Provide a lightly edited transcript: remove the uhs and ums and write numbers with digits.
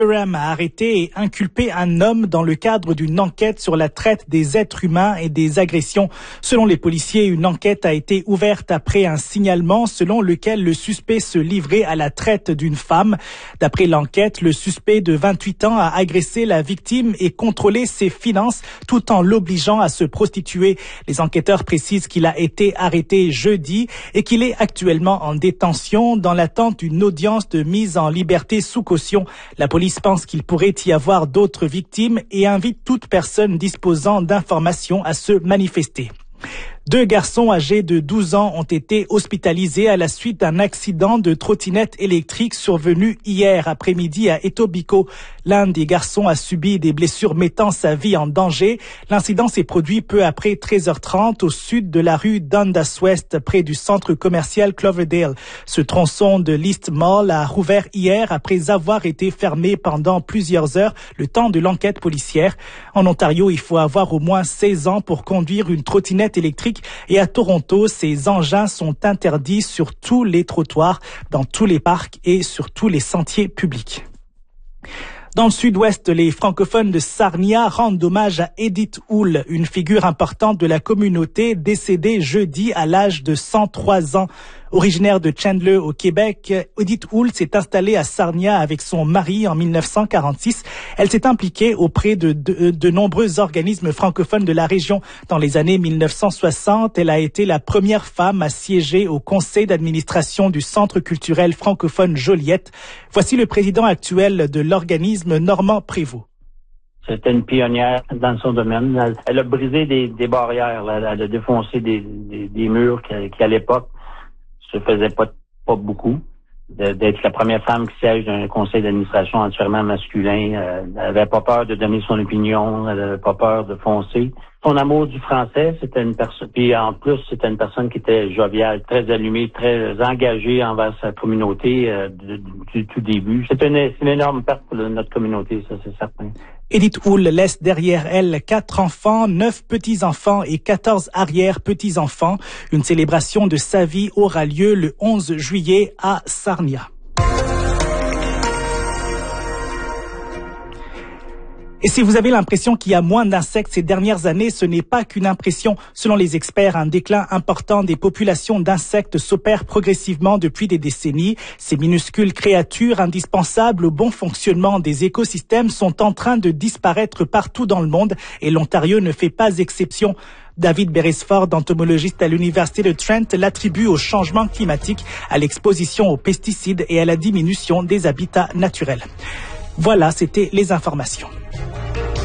Durham a arrêté et inculpé un homme dans le cadre d'une enquête sur la traite des êtres humains et des agressions. Selon les policiers, une enquête a été ouverte après un signalement selon lequel le suspect se livrait à la traite d'une femme. D'après l'enquête, le suspect de 28 ans a agressé la victime et contrôlé ses finances tout en l'obligeant à se prostituer. Les enquêteurs précisent qu'il a été arrêté jeudi et qu'il est actuellement en détention dans l'attente d'une audience de mise en liberté sous caution. La police pense qu'il pourrait y avoir d'autres victimes et invite toute personne disposant d'informations à se manifester. 2 garçons âgés de 12 ans ont été hospitalisés à la suite d'un accident de trottinette électrique survenu hier après-midi à Etobicoke. L'un des garçons a subi des blessures mettant sa vie en danger. L'incident s'est produit peu après 13h30 au sud de la rue Dundas West, près du centre commercial Cloverdale. Ce tronçon de l'East Mall a rouvert hier après avoir été fermé pendant plusieurs heures, le temps de l'enquête policière. En Ontario, il faut avoir au moins 16 ans pour conduire une trottinette électrique. Et à Toronto, ces engins sont interdits sur tous les trottoirs, dans tous les parcs et sur tous les sentiers publics. Dans le sud-ouest, les francophones de Sarnia rendent hommage à Edith Houle, une figure importante de la communauté décédée jeudi à l'âge de 103 ans. Originaire de Chandler au Québec, Edith Houle s'est installée à Sarnia avec son mari en 1946. Elle s'est impliquée auprès de nombreux organismes francophones de la région. Dans les années 1960, elle a été la première femme à siéger au conseil d'administration du Centre culturel francophone Joliette. Voici le président actuel de l'organisme, Normand Prévost. C'était une pionnière dans son domaine. Elle a brisé des barrières, elle a défoncé des murs qui à l'époque se faisait pas beaucoup. D'être la première femme qui siège d'un conseil d'administration entièrement masculin. Elle avait pas peur de donner son opinion, elle avait pas peur de foncer. Son amour du français, c'était une personne, puis en plus, c'était une personne qui était joviale, très allumée, très engagée envers sa communauté du tout début. C'est une énorme perte pour notre communauté, ça c'est certain. Edith Houle laisse derrière elle 4 enfants, 9 petits-enfants et 14 arrière-petits-enfants. Une célébration de sa vie aura lieu le 11 juillet à Sarnia. Et si vous avez l'impression qu'il y a moins d'insectes ces dernières années, ce n'est pas qu'une impression. Selon les experts, un déclin important des populations d'insectes s'opère progressivement depuis des décennies. Ces minuscules créatures indispensables au bon fonctionnement des écosystèmes sont en train de disparaître partout dans le monde et l'Ontario ne fait pas exception. David Beresford, entomologiste à l'Université de Trent, l'attribue au changement climatique, à l'exposition aux pesticides et à la diminution des habitats naturels. Voilà, c'était les informations.